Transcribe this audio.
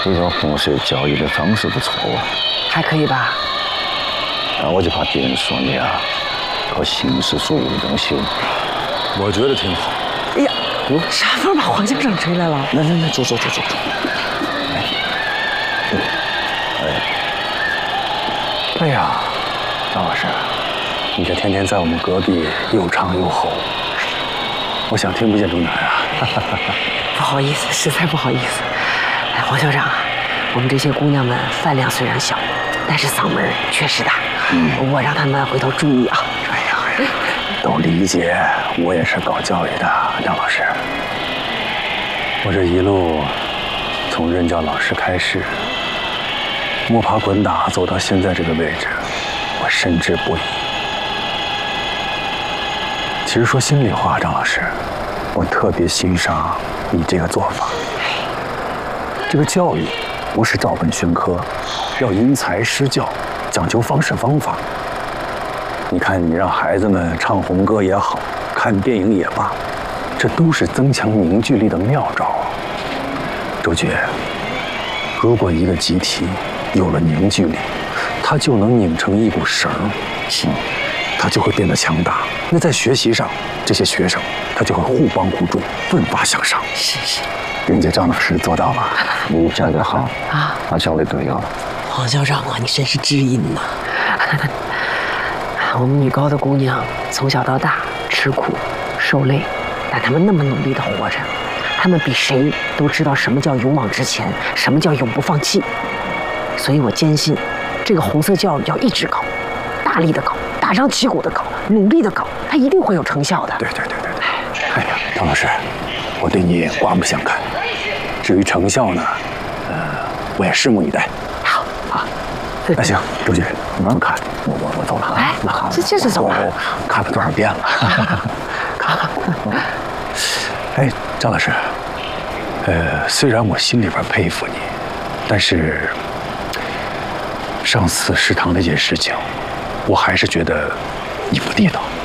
这种红色教育的方式不错啊， 还可以吧？ 但我就怕别人说你啊，搞形式主义的东西。 我觉得挺好。 哎呀，啥风把黄校长吹来了？ 来，坐。 哎呀，张老师，你这天天在我们隔壁又唱又吼，我想听不见中南啊。 不好意思，实在不好意思。哎，黄校长，我们这些姑娘们饭量虽然小，但是嗓门确实大。我让他们回头注意啊。 哎呀，都理解，我也是搞教育的，张老师。我这一路从任教老师开始，摸爬滚打走到现在这个位置，我深知不易。其实说心里话，张老师，我特别欣赏你这个做法。这个教育不是照本宣科，要因材施教，讲究方式方法。你看，你让孩子们唱红歌也好，看电影也罢，这都是增强凝聚力的妙招啊。周觉，如果一个集体有了凝聚力，它就能拧成一股绳，它就会变得强大。那在学习上，这些学生他就会互帮互助，奋发向上。 是。 人家张老师做到了， 你讲得好啊， 他教的对了。 黄校长啊，你真是知音呐！我们女高的姑娘从小到大吃苦受累，但她们那么努力地活着，她们比谁都知道什么叫勇往直前，什么叫永不放弃。所以我坚信，这个红色教育要一直搞，大力的搞，大张旗鼓的搞，努力的搞，它一定会有成效的。 对。哎呀，张老师，我对你刮目相看。至于成效呢，我也拭目以待。 好啊，那行，周姐，你们看，我走了啊。 哎， 那好， 这是走了， 看了多少遍了？看。哎，张老师，虽然我心里边佩服你，但是上次食堂那件事情，我还是觉得你不地道。